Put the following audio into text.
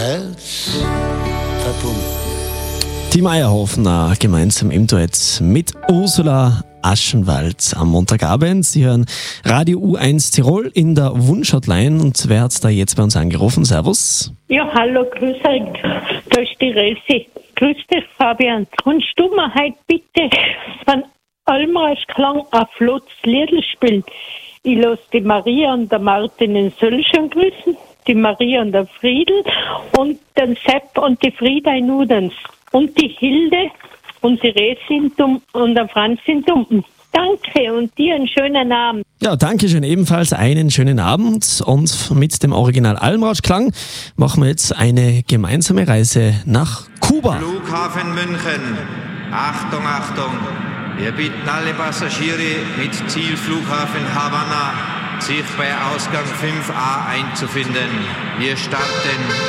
Herz verbunden. Die Meierhofner gemeinsam im Duett mit Ursula Aschenwald am Montagabend. Sie hören Radio U1 Tirol in der Wunschhotline. Und wer hat da jetzt bei uns angerufen? Servus. Ja, hallo, grüß euch. Da ist die Resi. Grüß dich, Fabian. Kannst du mir heute bitte von Almraschklang ein flottes Liedl spielen? Ich lasse die Maria und der Martin in Sölschen grüßen, die Maria und der Friedel und den Sepp und die Frieda in Udens und die Hilde und die Resi und der Franz in Dumpen. Danke und dir einen schönen Abend. Ja, danke schön. Ebenfalls einen schönen Abend. Und mit dem Original Almrauschklang machen wir jetzt eine gemeinsame Reise nach Kuba. Flughafen München. Achtung, Achtung. Wir bitten alle Passagiere mit Ziel Flughafen Havanna, sich bei Ausgang 5a einzufinden. Wir starten